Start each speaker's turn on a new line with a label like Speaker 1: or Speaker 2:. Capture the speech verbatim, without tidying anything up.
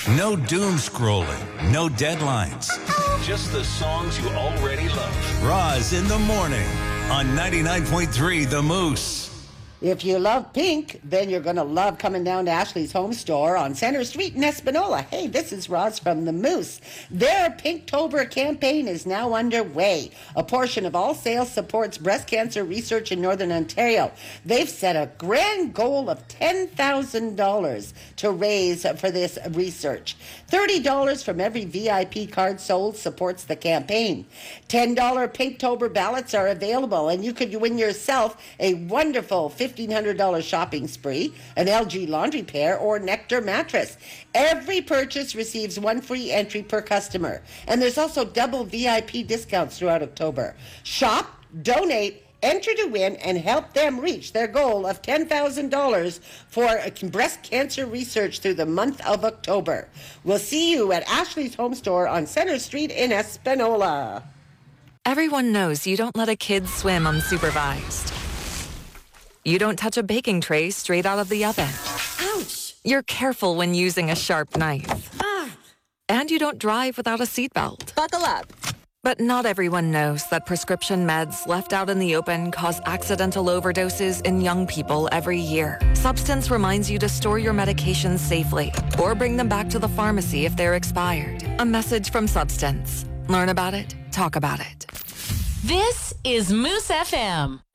Speaker 1: No doom scrolling, no deadlines.
Speaker 2: Just the songs you already love.
Speaker 1: Roz in the morning on ninety-nine point three The Moose.
Speaker 3: If you love pink, then you're going to love coming down to Ashley's Home Store on Center Street in Espanola. Hey, this is Roz from The Moose. Their Pinktober campaign is now underway. A portion of all sales supports breast cancer research in Northern Ontario. They've set a grand goal of ten thousand dollars to raise for this research. thirty dollars from every V I P card sold supports the campaign. ten dollars Pinktober ballots are available, and you could win yourself a wonderful fifteen hundred dollars shopping spree, an L G laundry pair, or Nectar mattress. Every purchase receives one free entry per customer. And there's also double V I P discounts throughout October. Shop, donate, enter to win, and help them reach their goal of ten thousand dollars for breast cancer research through the month of October. We'll see you at Ashley's Home Store on Center Street in Espanola.
Speaker 4: Everyone knows you don't let a kid swim unsupervised. You don't touch a baking tray straight out of the oven.
Speaker 5: Ouch!
Speaker 4: You're careful when using a sharp knife.
Speaker 5: Ah!
Speaker 4: And you don't drive without a seatbelt.
Speaker 5: Buckle up.
Speaker 4: But not everyone knows that prescription meds left out in the open cause accidental overdoses in young people every year. Substance reminds you to store your medications safely or bring them back to the pharmacy if they're expired. A message from Substance. Learn about it, talk about it.
Speaker 6: This is Moose F M.